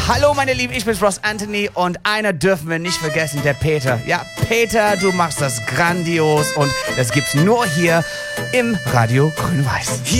Hallo meine Lieben, ich bin Ross Anthony und einer dürfen wir nicht vergessen, der Peter. Ja, Peter, du machst das grandios und das gibt's nur hier im Radio Grün-Weiß.